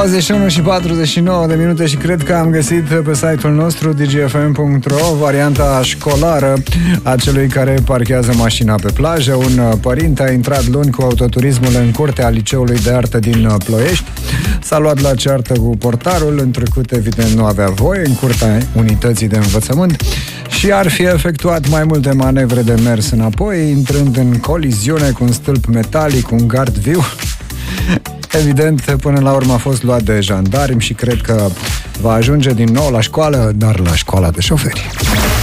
21 și 49 de minute și cred că am găsit pe site-ul nostru dgfm.ro varianta școlară a celui care parchează mașina pe plajă. Un părinte a intrat luni cu autoturismul în curtea liceului de artă din Ploiești. S-a luat la ceartă cu portarul, în trecut evident nu avea voie, în curtea unității de învățământ, și ar fi efectuat mai multe manevre de mers înapoi, intrând în coliziune cu un stâlp metalic, un gard viu. Evident, până la urmă a fost luat de jandarmi și cred că va ajunge din nou la școală, dar la școala de șoferi.